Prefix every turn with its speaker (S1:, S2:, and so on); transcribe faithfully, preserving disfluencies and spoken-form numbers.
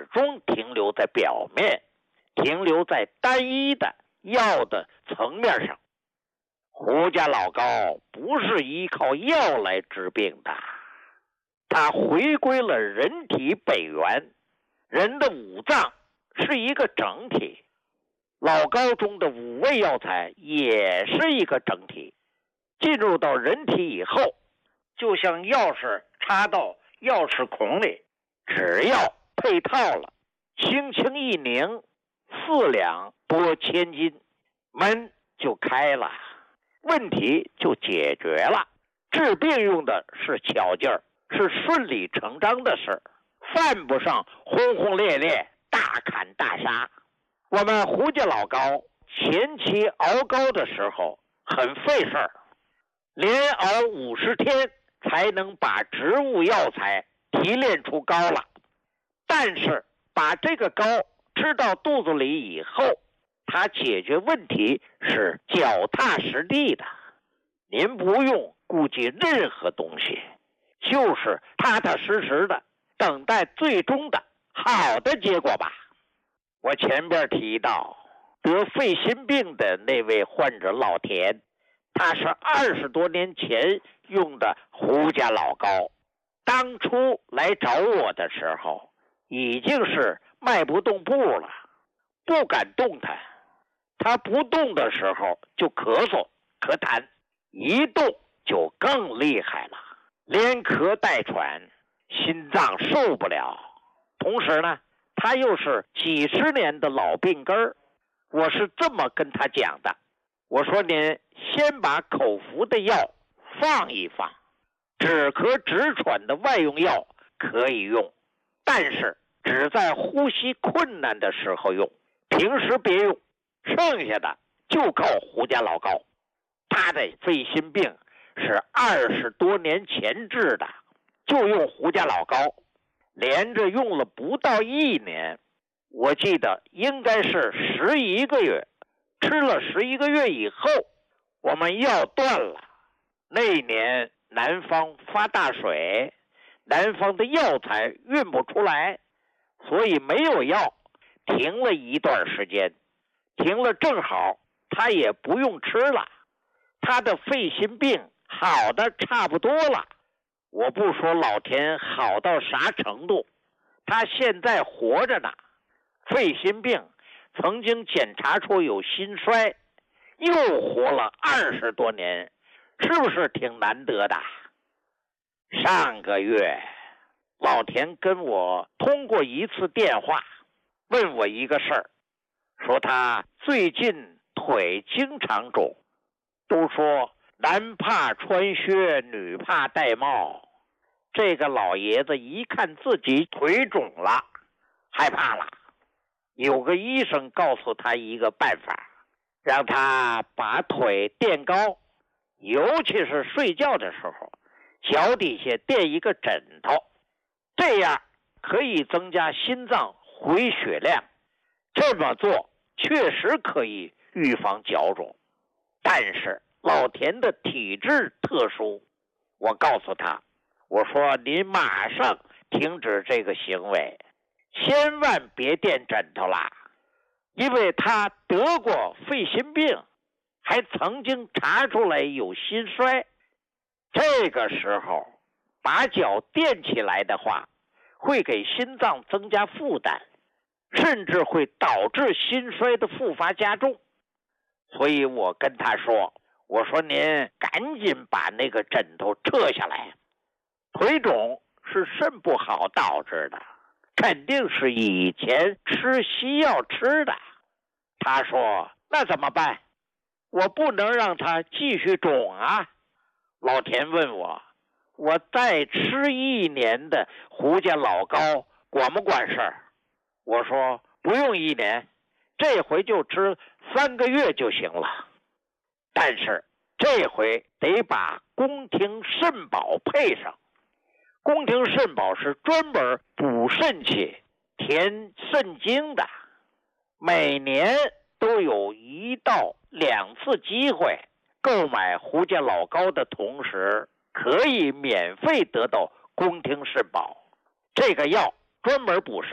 S1: 始终停留在表面，停留在单一的药的层面上。胡家老高不是依靠药来治病的，他回归了人体本源，人的五脏是一个整体，老高中的五味药材也是一个整体，进入到人体以后，就像钥匙插到钥匙孔里，只要配套了，轻轻一拧，四两拨千斤，门就开了，问题就解决了。治病用的是巧劲儿，是顺理成章的事，犯不上轰轰烈烈大砍大杀。我们胡家老高前期熬膏的时候很费事儿，连熬五十天才能把植物药材提炼出膏了。但是把这个膏吃到肚子里以后，它解决问题是脚踏实地的，您不用顾及任何东西，就是踏踏实实的等待最终的好的结果吧。我前边提到得肺心病的那位患者老田，他是二十多年前用的胡家老膏，当初来找我的时候已经是迈不动步了，不敢动弹。他不动的时候就咳嗽咳痰，一动就更厉害了，连咳带喘，心脏受不了。同时呢，他又是几十年的老病根儿，我是这么跟他讲的，我说您先把口服的药放一放，止咳止喘的外用药可以用，但是只在呼吸困难的时候用，平时别用，剩下的就靠胡家老膏。他的肺心病是二十多年前治的，就用胡家老膏，连着用了不到一年，我记得应该是十一个月，吃了十一个月以后，我们药断了。那一年南方发大水，南方的药材运不出来，所以没有药，停了一段时间，停了正好他也不用吃了，他的肺心病好的差不多了。我不说老田好到啥程度，他现在活着呢，肺心病曾经检查出有心衰，又活了二十多年，是不是挺难得的？上个月老田跟我通过一次电话，问我一个事儿，说他最近腿经常肿，都说男怕穿靴，女怕戴帽。这个老爷子一看自己腿肿了，害怕了。有个医生告诉他一个办法，让他把腿垫高，尤其是睡觉的时候，脚底下垫一个枕头，这样可以增加心脏回血量。这么做确实可以预防脚肿，但是老田的体质特殊，我告诉他，我说您马上停止这个行为，千万别垫枕头啦，因为他得过肺心病，还曾经查出来有心衰。这个时候把脚垫起来的话，会给心脏增加负担，甚至会导致心衰的复发加重。所以我跟他说，我说您赶紧把那个枕头撤下来。腿肿是肾不好导致的，肯定是以前吃西药吃的。他说那怎么办？我不能让他继续肿啊。老田问我，我再吃一年的胡家老膏管不管事儿？我说不用一年，这回就吃三个月就行了。但是这回得把宫廷肾宝配上。宫廷肾宝是专门补肾气、填肾精的，每年都有一到两次机会，购买胡家老膏的同时，可以免费得到宫廷肾宝。这个药专门补肾。